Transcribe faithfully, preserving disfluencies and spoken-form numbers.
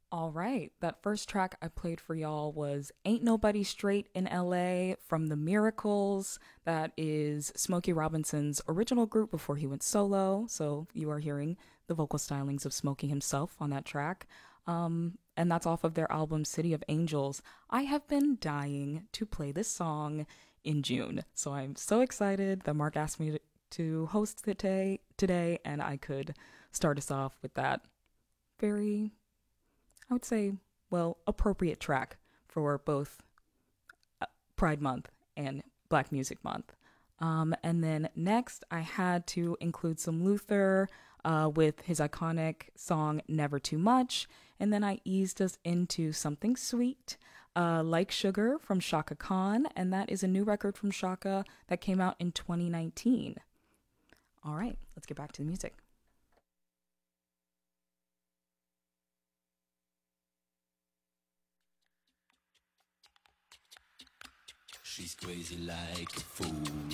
All right. That first track I played for y'all was Ain't Nobody Straight in L A from The Miracles. That is Smokey Robinson's original group before he went solo. So you are hearing the vocal stylings of Smokey himself on that track. Um, and that's off of their album City of Angels. I have been dying to play this song in June. So I'm so excited that Mark asked me to, to host today, today, and I could start us off with that very, I would say, well, appropriate track for both uh, Pride Month and Black Music Month. Um, and then next, I had to include some Luther uh, with his iconic song Never Too Much. And then I eased us into something sweet, uh, like Sugar from Shaka Khan. And that is a new record from Shaka that came out in twenty nineteen. All right, let's get back to the music. She's crazy like a fool.